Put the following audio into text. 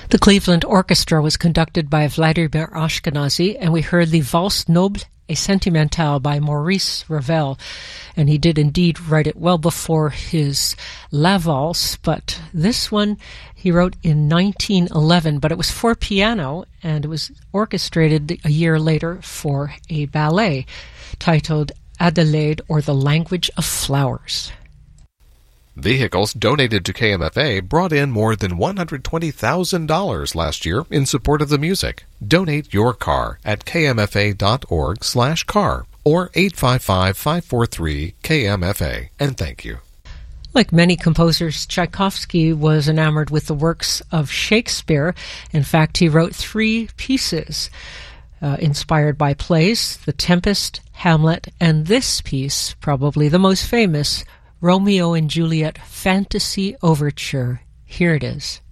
The Cleveland Orchestra was conducted by Vladimir Ashkenazy, and we heard the Valse Noble et Sentimentale by Maurice Ravel. And he did indeed write it well before his La Valse, but this one he wrote in 1911, but it was for piano, and it was orchestrated a year later for a ballet titled Adelaide, or the Language of Flowers. Vehicles donated to KMFA brought in more than $120,000 last year in support of the music. Donate your car at kmfa.org/car or 855-543-KMFA, and thank you. Like many composers, Tchaikovsky was enamored with the works of Shakespeare. In fact, he wrote 3 pieces inspired by plays: The Tempest, Hamlet, and this piece, probably the most famous, Romeo and Juliet Fantasy Overture. Here it is.